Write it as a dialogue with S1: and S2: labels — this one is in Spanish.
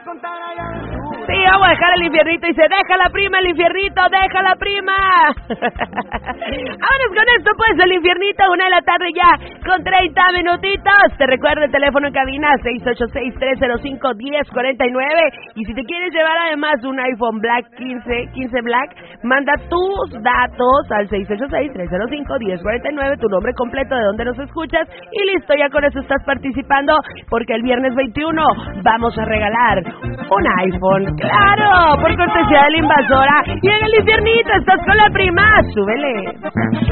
S1: Sí, vamos a dejar el infiernito. Dice, deja la prima el infiernito, deja la prima. Vámonos con esto, pues, el infiernito, 1 de la tarde ya, con 30 minutitos. Te recuerdo el teléfono en cabina, 686-305-1049. Y si te quieres llevar además un iPhone Black 15 Black, manda tus datos al 686-305-1049, tu nombre completo, de dónde nos escuchas, y listo, ya con eso estás participando, porque el viernes 21 vamos a regalar un iPhone. ¡Claro! Por cortesía de la Invasora. Y en el infiernito estás con la prima. ¡Súbele!